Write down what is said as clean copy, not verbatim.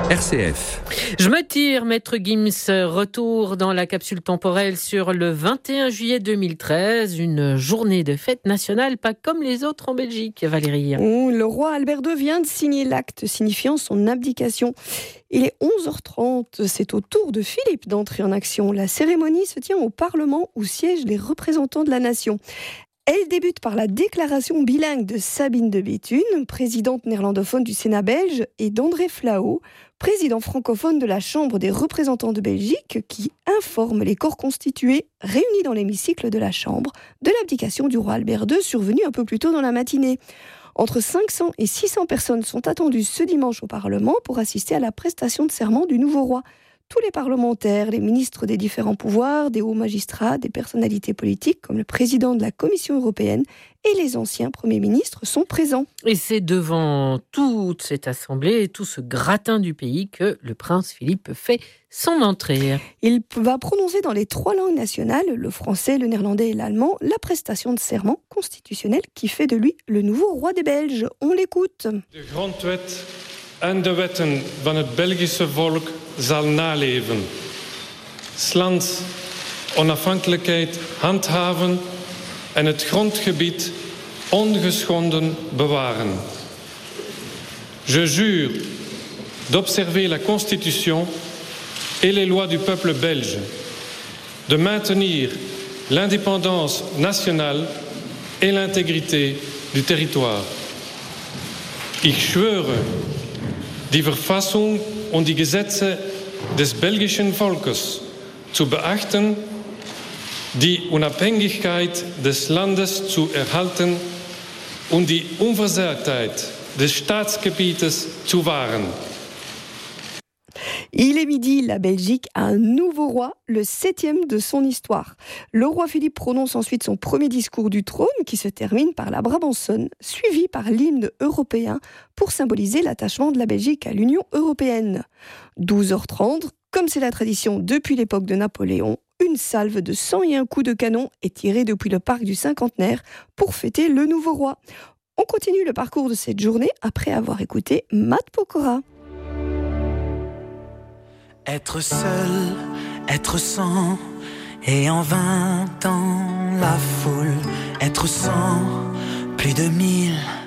RCF. Je me tire, Maître Gims. Retour dans la capsule temporelle sur le 21 juillet 2013, une journée de fête nationale pas comme les autres en Belgique, Valérie. Le roi Albert II vient de signer l'acte signifiant son abdication. Il est 11h30, c'est au tour de Philippe d'entrer en action. La cérémonie se tient au Parlement où siègent les représentants de la nation. Elle débute par la déclaration bilingue de Sabine de Bethune, présidente néerlandophone du Sénat belge, et d'André Flao, président francophone de la Chambre des représentants de Belgique, qui informe les corps constitués réunis dans l'hémicycle de la Chambre de l'abdication du roi Albert II survenue un peu plus tôt dans la matinée. Entre 500 et 600 personnes sont attendues ce dimanche au Parlement pour assister à la prestation de serment du nouveau roi. Tous les parlementaires, les ministres des différents pouvoirs, des hauts magistrats, des personnalités politiques comme le président de la Commission européenne et les anciens premiers ministres sont présents. Et c'est devant toute cette assemblée et tout ce gratin du pays que le prince Philippe fait son entrée. Il va prononcer dans les 3 langues nationales, le français, le néerlandais et l'allemand, la prestation de serment constitutionnel qui fait de lui le nouveau roi des Belges. On l'écoute. De grondwet en de wetten van het Belgische volk zal naleven. 's Lands onafhankelijkheid handhaven en het grondgebied ongeschonden bewaren. Je jure d'observer la Constitution et les lois du peuple belge, de maintenir l'indépendance nationale et l'intégrité du territoire. Ich schwöre, die Verfassung und die Gesetze des belgischen Volkes zu beachten, die Unabhängigkeit des Landes zu erhalten und die Unversehrtheit des Staatsgebietes zu wahren. Il est midi, la Belgique a un nouveau roi, le 7e de son histoire. Le roi Philippe prononce ensuite son premier discours du trône qui se termine par la Brabançonne, suivi par l'hymne européen pour symboliser l'attachement de la Belgique à l'Union européenne. 12h30, comme c'est la tradition depuis l'époque de Napoléon, une salve de 101 coups de canon est tirée depuis le parc du Cinquantenaire pour fêter le nouveau roi. On continue le parcours de cette journée après avoir écouté Matt Pokora. Être seul, être sans, et en 20 ans la foule, être sans, plus de 1000.